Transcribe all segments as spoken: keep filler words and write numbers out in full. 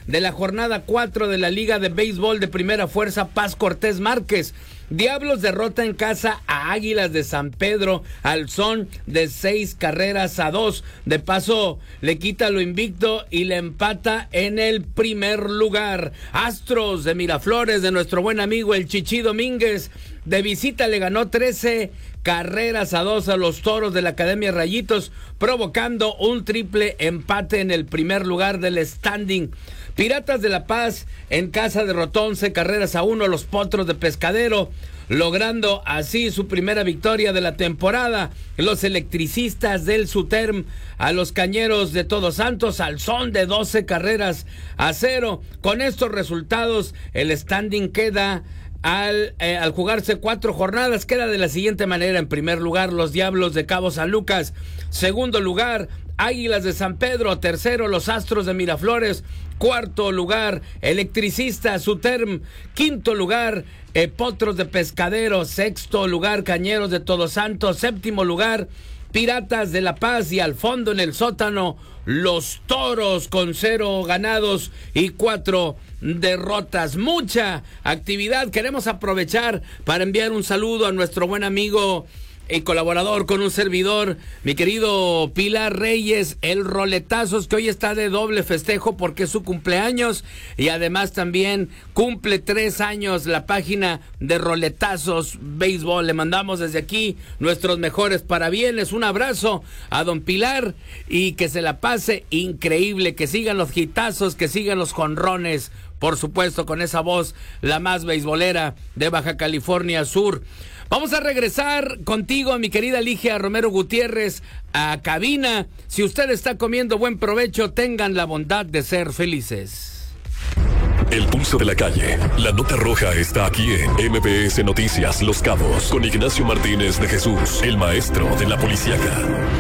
de la jornada cuatro de la Liga de Béisbol de Primera Fuerza Paz Cortés Márquez. Diablos derrota en casa a Águilas de San Pedro al son de seis carreras a dos. De paso, le quita lo invicto y le empata en el primer lugar. Astros de Miraflores, de nuestro buen amigo el Chichi Domínguez, de visita le ganó trece carreras a dos a los Toros de la Academia Rayitos, provocando un triple empate en el primer lugar del standing. Piratas de La Paz en casa derrotó once carreras a uno a los Potros de Pescadero, logrando así su primera victoria de la temporada. Los Electricistas del Suterm a los Cañeros de Todos Santos al son de doce carreras a cero. Con estos resultados, el standing queda Al, eh, al jugarse cuatro jornadas, queda de la siguiente manera. En primer lugar, los Diablos de Cabo San Lucas. Segundo lugar, Águilas de San Pedro. Tercero, los Astros de Miraflores. Cuarto lugar, Electricistas Suterm. Quinto lugar, eh, Potros de Pescadero. Sexto lugar, Cañeros de Todos Santos. Séptimo lugar, Piratas de La Paz. Y al fondo, en el sótano, los Toros con cero ganados y cuatro derrotas. Mucha actividad. Queremos aprovechar para enviar un saludo a nuestro buen amigo y colaborador con un servidor, mi querido Pilar Reyes, el Roletazos, que hoy está de doble festejo porque es su cumpleaños y además también cumple tres años la página de Roletazos Béisbol. Le mandamos desde aquí nuestros mejores parabienes, un abrazo a don Pilar y que se la pase increíble, que sigan los hitazos, que sigan los jonrones, por supuesto, con esa voz, la más beisbolera de Baja California Sur. Vamos a regresar contigo, mi querida Ligia Romero Gutiérrez, a cabina. Si usted está comiendo, buen provecho, tengan la bondad de ser felices. El pulso de la calle, la nota roja está aquí en M B S Noticias Los Cabos, con Ignacio Martínez de Jesús, el maestro de la policíaca.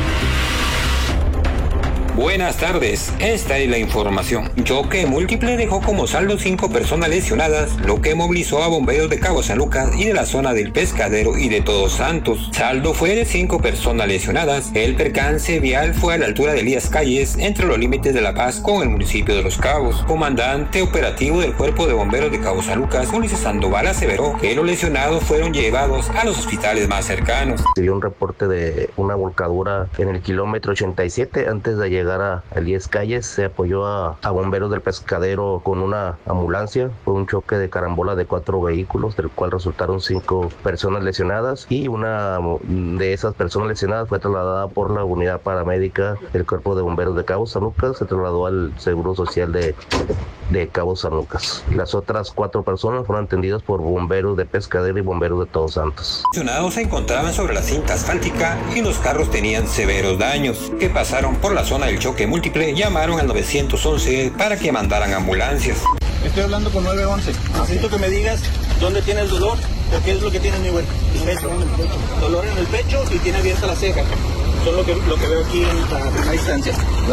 Buenas tardes, esta es la información. Choque múltiple dejó como saldo cinco personas lesionadas, lo que movilizó a bomberos de Cabo San Lucas y de la zona del Pescadero y de Todos Santos. Saldo fue de cinco personas lesionadas. El percance vial fue a la altura de Elías Calles, entre los límites de La Paz con el municipio de Los Cabos. Comandante operativo del Cuerpo de Bomberos de Cabo San Lucas, Ulises Sandoval, aseveró que los lesionados fueron llevados a los hospitales más cercanos. Se dio un reporte de una volcadura en el kilómetro ochenta y siete antes de llegar a Elías Calles. Se apoyó a, a bomberos del Pescadero con una ambulancia. Fue un choque de carambola de cuatro vehículos, del cual resultaron cinco personas lesionadas, y una de esas personas lesionadas fue trasladada por la unidad paramédica del Cuerpo de Bomberos de Cabo San Lucas. Se trasladó al Seguro Social de, de Cabo San Lucas. Las otras cuatro personas fueron atendidas por bomberos de Pescadero y bomberos de Todos Santos. Los lesionados se encontraban sobre la cinta asfáltica y los carros tenían severos daños. Que pasaron por la zona del choque múltiple, llamaron al nueve once para que mandaran ambulancias. Estoy hablando con nueve once. Necesito que me digas dónde tiene el dolor, o qué es lo que tiene mi güey. El pecho. Dolor en el pecho y tiene abierta la ceja. Eso es lo que, lo que veo aquí en la primera instancia.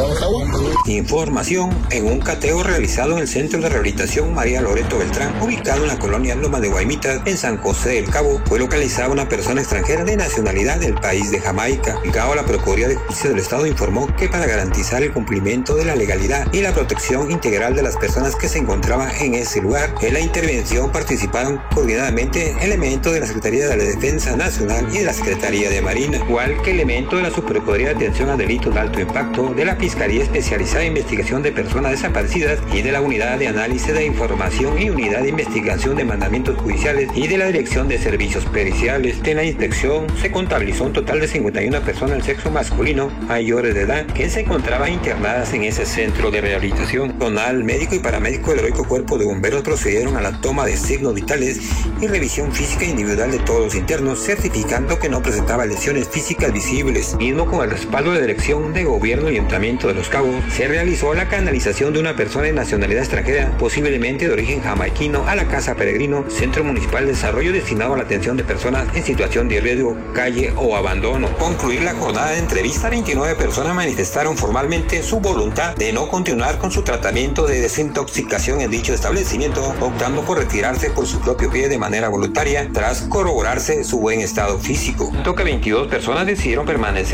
Información en un cateo realizado en el Centro de Rehabilitación María Loreto Beltrán, ubicado en la colonia Loma de Guaymitas, en San José del Cabo, fue localizada una persona extranjera de nacionalidad del país de Jamaica. El cabo, la Procuraduría de Justicia del Estado informó que para garantizar el cumplimiento de la legalidad y la protección integral de las personas que se encontraban en ese lugar, en la intervención participaron coordinadamente elementos de la Secretaría de la Defensa Nacional y de la Secretaría de Marina, igual que elementos de la Subprocuraduría de Atención a Delitos de Alto Impacto, de la Fiscalía Especializada en Investigación de Personas Desaparecidas y de la Unidad de Análisis de Información y Unidad de Investigación de Mandamientos Judiciales y de la Dirección de Servicios Periciales. En la inspección se contabilizó un total de cincuenta y una personas del sexo masculino mayores de edad que se encontraban internadas en ese centro de rehabilitación. Personal médico y paramédico del heroico Cuerpo de Bomberos procedieron a la toma de signos vitales y revisión física individual de todos los internos, certificando que no presentaba lesiones físicas visibles. Mismo con el respaldo de la Dirección de Gobierno y Ayuntamiento de Los Cabos, se realizó la canalización de una persona de nacionalidad extranjera, posiblemente de origen jamaiquino, a la Casa Peregrino, Centro Municipal de Desarrollo destinado a la atención de personas en situación de riesgo, calle o abandono. Concluir la jornada de entrevista, veintinueve personas manifestaron formalmente su voluntad de no continuar con su tratamiento de desintoxicación en dicho establecimiento, optando por retirarse por su propio pie de manera voluntaria tras corroborarse su buen estado físico. Toque veintidós personas decidieron permanecer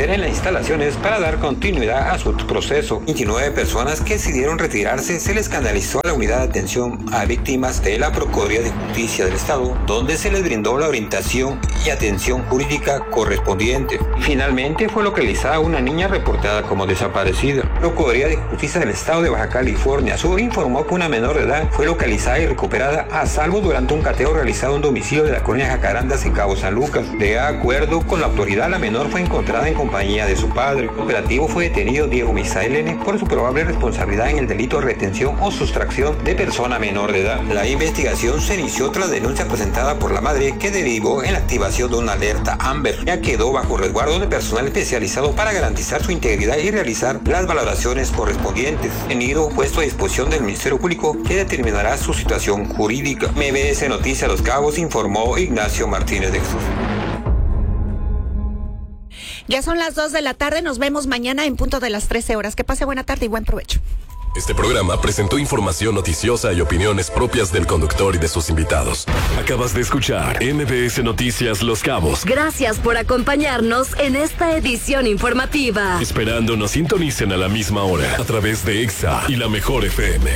permanecer en las instalaciones para dar continuidad a su proceso. veintinueve personas que decidieron retirarse se les canalizó a la unidad de atención a víctimas de la Procuraduría de Justicia del Estado, donde se les brindó la orientación y atención jurídica correspondiente. Finalmente fue localizada una niña reportada como desaparecida. La Procuraduría de Justicia del Estado de Baja California Sur informó que una menor de edad fue localizada y recuperada a salvo durante un cateo realizado en un domicilio de la colonia Jacarandas en Cabo San Lucas. De acuerdo con la autoridad, la menor fue encontrada en compañía de su padre. El operativo fue detenido Diego Misael N por su probable responsabilidad en el delito de retención o sustracción de persona menor de edad. La investigación se inició tras denuncia presentada por la madre, que derivó en la activación de una alerta Amber. Ya quedó bajo resguardo de personal especializado para garantizar su integridad y realizar las valoraciones correspondientes. Tenido puesto a disposición del Ministerio Público, que determinará su situación jurídica. M B S Noticias Los Cabos informó Ignacio Martínez de Jesús. Ya son las dos de la tarde, nos vemos mañana en punto de las trece horas. Que pase buena tarde y buen provecho. Este programa presentó información noticiosa y opiniones propias del conductor y de sus invitados. Acabas de escuchar M B S Noticias Los Cabos. Gracias por acompañarnos en esta edición informativa. Esperando nos sintonicen a la misma hora a través de Exa y la Mejor F M.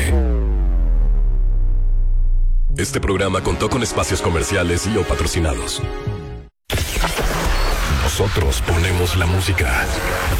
Este programa contó con espacios comerciales y o patrocinados. Nosotros ponemos la música.